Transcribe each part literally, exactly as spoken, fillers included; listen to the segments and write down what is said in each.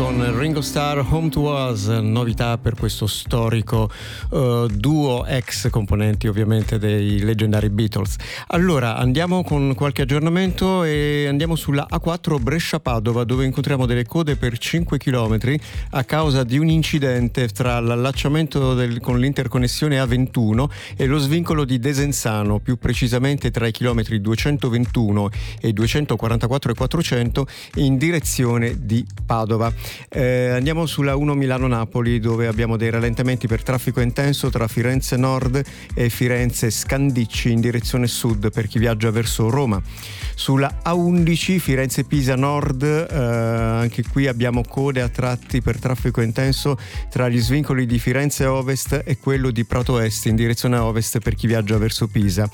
con Ringo Starr, Home to Us, novità per questo storico uh, duo, ex componenti ovviamente dei leggendari Beatles. Allora andiamo con qualche aggiornamento e andiamo sulla A quattro Brescia-Padova, dove incontriamo delle code per cinque chilometri a causa di un incidente tra l'allacciamento del, con l'interconnessione A ventuno e lo svincolo di Desenzano, più precisamente tra i chilometri duecentoventuno e duecentoquarantaquattro e quattrocento in direzione di Padova. Eh, andiamo sulla uno Milano-Napoli, dove abbiamo dei rallentamenti per traffico intenso tra Firenze Nord e Firenze Scandicci in direzione sud per chi viaggia verso Roma. Sulla A undici Firenze-Pisa Nord, eh, anche qui abbiamo code a tratti per traffico intenso tra gli svincoli di Firenze Ovest e quello di Prato Est in direzione ovest per chi viaggia verso Pisa.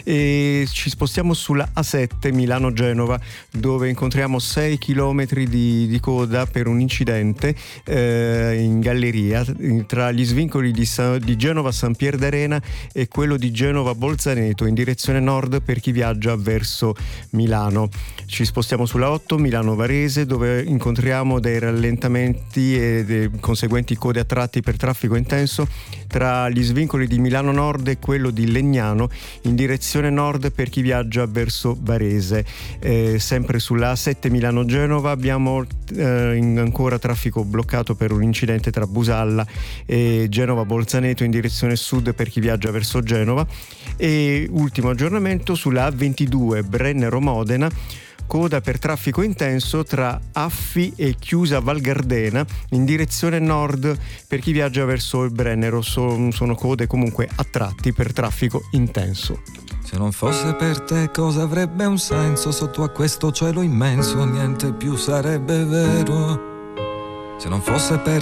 E ci spostiamo sulla A sette Milano-Genova, dove incontriamo sei chilometri di, di coda per un incidente eh, in galleria tra gli svincoli di, Sa- di Genova San Pier d'Arena e quello di Genova Bolzaneto in direzione nord per chi viaggia verso Milano. Ci spostiamo sulla otto Milano Varese, dove incontriamo dei rallentamenti e dei conseguenti code a tratti per traffico intenso tra gli svincoli di Milano Nord e quello di Legnano in direzione nord per chi viaggia verso Varese. Eh, sempre sulla A sette Milano Genova abbiamo eh, in ancora traffico bloccato per un incidente tra Busalla e Genova Bolzaneto in direzione sud per chi viaggia verso Genova. E ultimo aggiornamento sulla A ventidue Brennero Modena, coda per traffico intenso tra Affi e Chiusa Val Gardena in direzione nord per chi viaggia verso il Brennero. So, sono code comunque a tratti per traffico intenso. Se non fosse per te cosa avrebbe un senso? Sotto a questo cielo immenso niente più sarebbe vero. Se non fosse per